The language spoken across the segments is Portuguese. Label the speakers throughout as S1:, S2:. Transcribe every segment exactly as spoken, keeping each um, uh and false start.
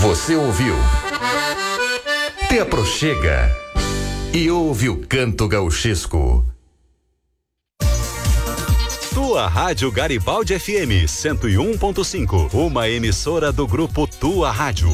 S1: Você ouviu? Te aproxega e ouve o canto gauchesco.
S2: Tua Rádio Garibaldi F M cento e um ponto cinco, uma emissora do grupo Tua Rádio.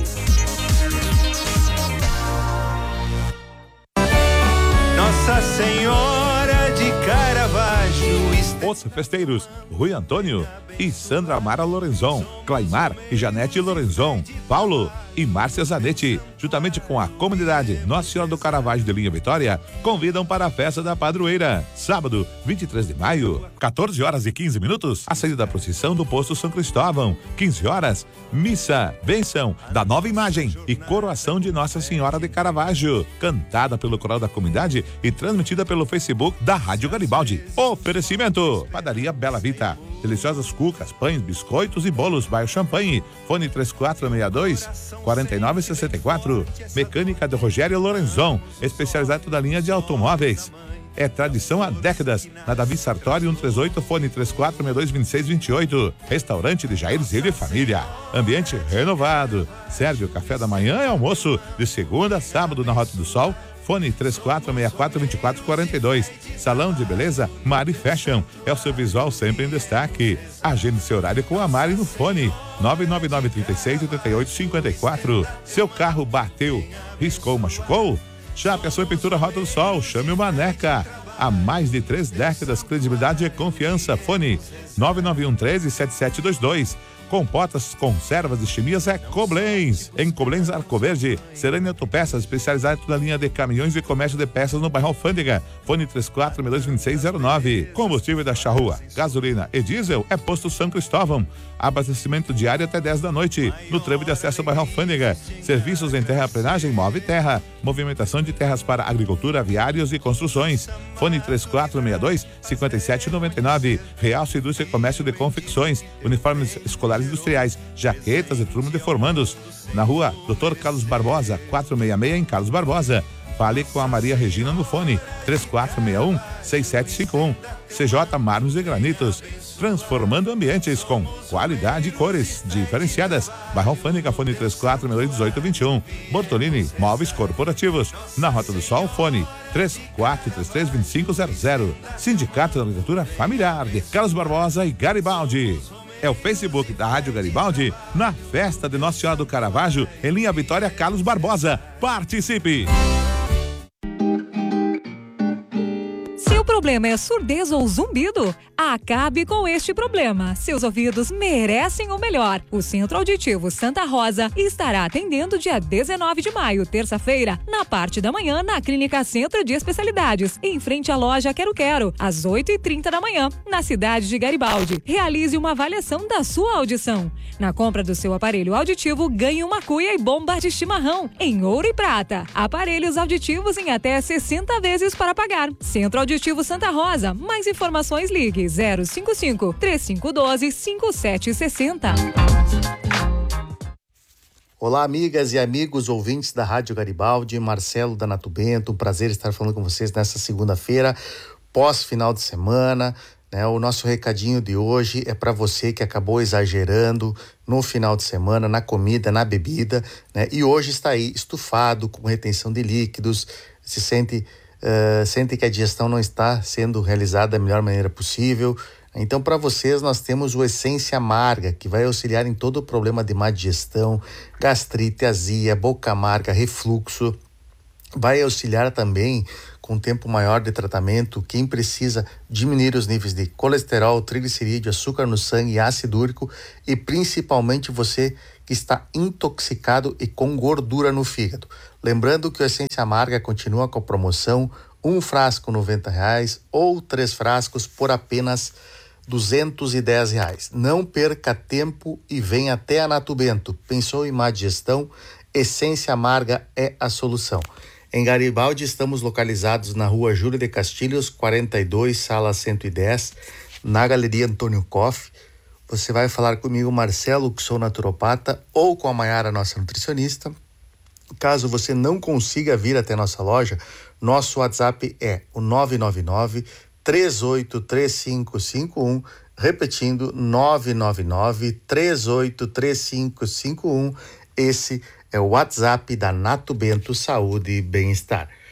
S3: Nossa Senhora de Caravaggio.
S4: Os festeiros Rui Antônio e Sandra Mara Lorenzon, Claimar e Janete Lorenzon, Paulo e Márcia Zanetti, juntamente com a comunidade Nossa Senhora do Caravaggio de Linha Vitória, convidam para a festa da padroeira, sábado, vinte e três de maio, quatorze horas e quinze minutos, a saída da procissão do posto São Cristóvão, quinze horas, missa, bênção da nova imagem e coroação de Nossa Senhora de Caravaggio, cantada pelo coral da comunidade e transmitida pelo Facebook da Rádio Garibaldi. Oferecimento: Padaria Bela Vita, deliciosas cucas, pães, biscoitos e bolos, bairro Champanhe, fone três quatro seis dois, quatro nove seis quatro, Mecânica de Rogério Lorenzon, especializado da linha de automóveis. É tradição há décadas, na Davi Sartori cento e trinta e oito, fone três quatro seis dois, dois seis dois oito, restaurante de Jair Zilho e Família, ambiente renovado, serve o café da manhã e almoço, de segunda a sábado na Rota do Sol, fone três quatro seis quatro, dois quatro quatro dois. Salão de beleza Mari Fashion. É o seu visual sempre em destaque. Agende seu horário com a Mari no fone nove nove nove, três seis, oito oito cinco quatro. Seu carro bateu, riscou, machucou? Chapeação e Pintura Rota do Sol. Chame o Maneca. Há mais de três décadas, credibilidade e confiança. Fone nove nove um, um três, sete sete dois dois. Compotas, conservas e chimias é Koblenz. Em Koblenz, Arco Verde, Serânia Autopeças, especializado na linha de caminhões e comércio de peças no bairro Alfândega. Fone três quatro seis dois, dois seis zero nove. Combustível da Charrua, gasolina e diesel é Posto São Cristóvão. Abastecimento diário até dez da noite, no tramo de acesso ao bairro Alfândega. Serviços em terraplenagem, Move Terra. Movimentação de terras para agricultura, viários e construções. Fone três quatro seis dois, cinco sete nove nove. Realce Indústria e Comércio de Confecções. Uniformes escolares industriais, jaquetas e turma de formandos. Na rua doutor Carlos Barbosa, quatrocentos e sessenta e seis, em Carlos Barbosa. Fale com a Maria Regina no fone três quatro seis um, seis sete cinco um. C J Mármores e Granitos, transformando ambientes com qualidade e cores diferenciadas. Bairro Alfândega, fone três quatro seis dois, dezoito vinte e um. Bortolini, móveis corporativos. Na Rota do Sol, fone três quatro três três, dois cinco zero zero. Sindicato da Agricultura Familiar de Carlos Barbosa e Garibaldi. É o Facebook da Rádio Garibaldi na festa de Nossa Senhora do Caravaggio, em Linha Vitória, Carlos Barbosa. Participe!
S5: Seu problema é surdez ou zumbido? Acabe com este problema. Seus ouvidos merecem o melhor. O Centro Auditivo Santa Rosa estará atendendo dia dezenove de maio, terça-feira, na parte da manhã, na Clínica Centro de Especialidades, em frente à loja Quero Quero, às oito e trinta da manhã, na cidade de Garibaldi. Realize uma avaliação da sua audição. Na compra do seu aparelho auditivo, ganhe uma cuia e bomba de chimarrão, em ouro e prata. Aparelhos auditivos em até sessenta vezes para pagar. Centro Auditivo Santa Rosa. Mais informações, ligue zero cinco cinco, três cinco um dois, cinco sete seis zero.
S6: Olá, amigas e amigos ouvintes da Rádio Garibaldi, Marcelo da Nato Bento, um prazer estar falando com vocês nessa segunda-feira, pós-final de semana, né? O nosso recadinho de hoje é para você que acabou exagerando no final de semana, na comida, na bebida, né? E hoje está aí estufado, com retenção de líquidos, se sente... Uh, sente que a digestão não está sendo realizada da melhor maneira possível. Então, para vocês, nós temos o Essência Amarga, que vai auxiliar em todo o problema de má digestão, gastrite, azia, boca amarga, refluxo. Vai auxiliar também, com um tempo maior de tratamento, quem precisa diminuir os níveis de colesterol, triglicerídeo, açúcar no sangue, ácido úrico, e principalmente você que está intoxicado e com gordura no fígado. Lembrando que o Essência Amarga continua com a promoção, um frasco noventa reais ou três frascos por apenas duzentos e dez reais. Não perca tempo e venha até a Nato Bento. Pensou em má digestão? Essência Amarga é a solução. Em Garibaldi estamos localizados na rua Júlio de Castilhos, quarenta e dois, sala cento e dez, na Galeria Antônio Koff. Você vai falar comigo, Marcelo, que sou naturopata, ou com a Maiara, nossa nutricionista. Caso você não consiga vir até nossa loja, nosso WhatsApp é o nove nove nove, três oito três cinco cinco um, repetindo, nove nove nove, três oito três cinco cinco um. Esse é o WhatsApp da Nato Bento Saúde e Bem-Estar.